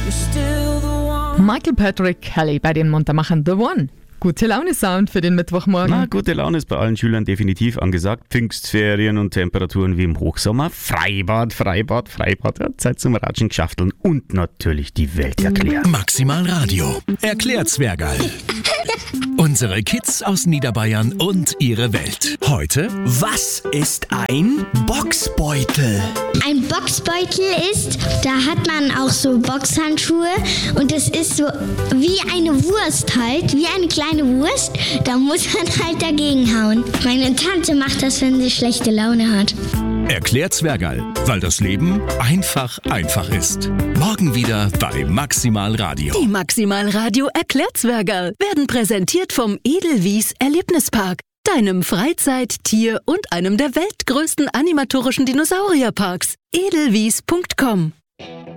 Michael Patrick Kelly bei den Muntermachern The One. Gute Laune-Sound für den Mittwochmorgen. Na, gute Laune ist bei allen Schülern definitiv angesagt. Pfingstferien und Temperaturen wie im Hochsommer. Freibad. Ja, Zeit zum Ratschen, Geschafteln und natürlich die Welt erklären. Maximal Radio. Erklärt Zwergerl. Unsere Kids aus Niederbayern und ihre Welt. Heute: Was ist ein Boxbeutel? Ein Boxbeutel ist, da hat man auch so Boxhandschuhe und es ist so wie eine Wurst halt, wie eine kleine Wurst. Da muss man halt dagegen hauen. Meine Tante macht das, wenn sie schlechte Laune hat. Erklärt Zwergerl, weil das Leben einfach ist. Morgen wieder bei Maximal Radio. Die Maximal Radio Erklärt Zwergerl werden präsentiert vom Edelwies Erlebnispark, deinem Freizeit-, Tier- und einem der weltgrößten animatorischen Dinosaurierparks. edelwies.com